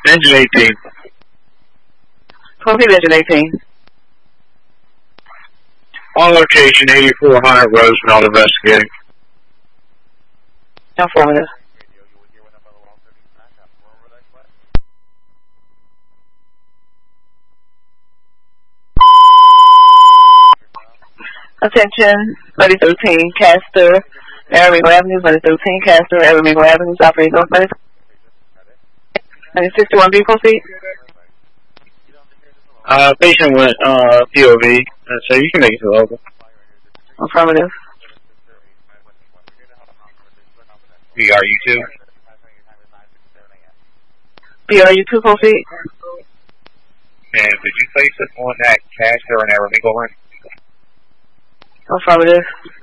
Engine 18. Proceed, engine 18. On location, 8400 Roosevelt investigating. Affirmative. Attention, 3013 Castor, Aramingo Avenue, 3013 Castor, Aramingo Avenue, operating north 61B, proceed. Patient went POV, so you can make it to local. Affirmative. BRU2. BRU2, proceed. And did you place it on that Castor and Aramingo line? Affirmative.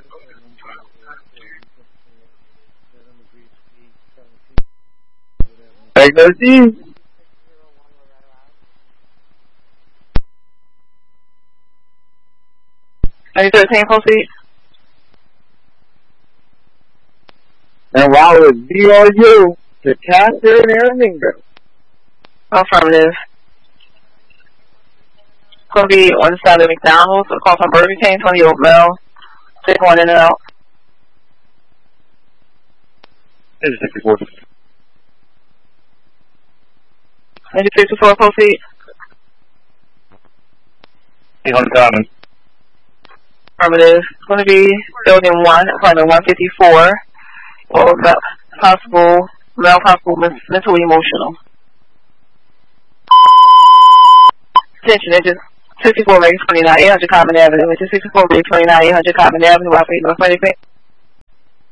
Diagnosis. 3013, proceed. And while it was BRU to Castor and Aramingo. Affirmative. Going to be on the side of McDonald's, a call from Burger King, 20 Oakville. Take one in and out. This is 64. Engine 54, proceed. 800 Common. Affirmative. Going to be building 1, apartment 154. Or possible mental emotional. Attention, engine 64 Reagan 29, 800 Common Avenue. Engine 64 Reagan 29, 800 Common Avenue. Operating north 20.